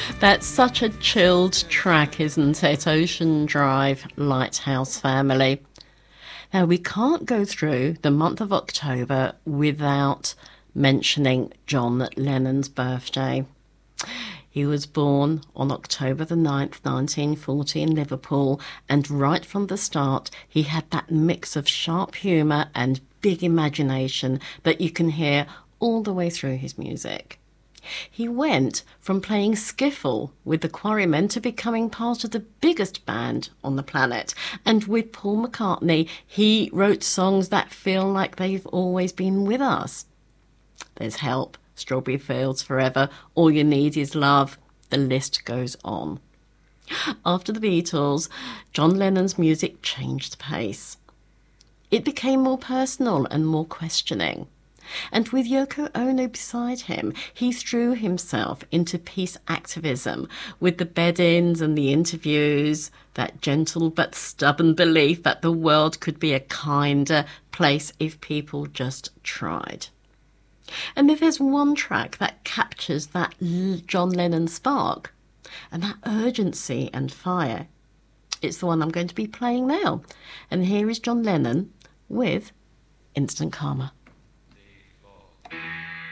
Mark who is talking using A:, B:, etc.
A: That's such a chilled track, isn't it? Ocean Drive, Lighthouse Family. Now, we can't go through the month of October without mentioning John Lennon's birthday. He was born on October the 9th, 1940 in Liverpool, and right from the start, he had that mix of sharp humour and big imagination that you can hear all the way through his music. He went from playing skiffle with the Quarrymen to becoming part of the biggest band on the planet. And with Paul McCartney, he wrote songs that feel like they've always been with us. There's Help, Strawberry Fields Forever, All You Need Is Love. The list goes on. After the Beatles, John Lennon's music changed pace. It became more personal and more questioning. And with Yoko Ono beside him, he threw himself into peace activism with the bed-ins and the interviews, that gentle but stubborn belief that the world could be a kinder place if people just tried. And if there's one track that captures that John Lennon spark and that urgency and fire, it's the one I'm going to be playing now. And here is John Lennon with Instant Karma.